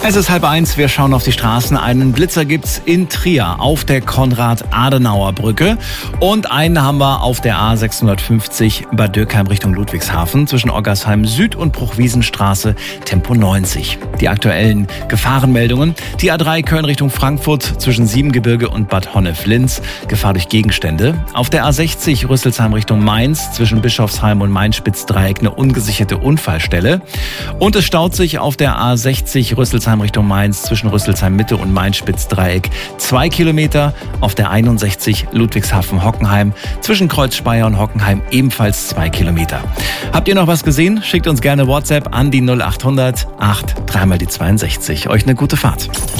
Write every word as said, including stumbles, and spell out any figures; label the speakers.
Speaker 1: Es ist halb eins, wir schauen auf die Straßen. Einen Blitzer gibt's in Trier auf der Konrad-Adenauer-Brücke und einen haben wir auf der A sechshundertfünfzig Bad Dürkheim Richtung Ludwigshafen zwischen Oggersheim Süd und Bruchwiesenstraße Tempo neunzig. Die aktuellen Gefahrenmeldungen: die A drei Köln Richtung Frankfurt zwischen Siebengebirge und Bad Honnef-Linz, Gefahr durch Gegenstände. Auf der A sechzig Rüsselsheim Richtung Mainz zwischen Bischofsheim und Main-Spitz-Dreieck eine ungesicherte Unfallstelle. Und es staut sich auf der A sechzig Rüsselsheim Richtung Mainz zwischen Rüsselsheim Mitte und Main-Spitz-Dreieck zwei Kilometer. Auf der einundsechzig Ludwigshafen-Hockenheim zwischen Kreuz Speyer und Hockenheim ebenfalls zwei Kilometer. Habt ihr noch was gesehen? Schickt uns gerne WhatsApp an die null acht hundert acht dreimal die zweiundsechzig. Euch eine gute Fahrt.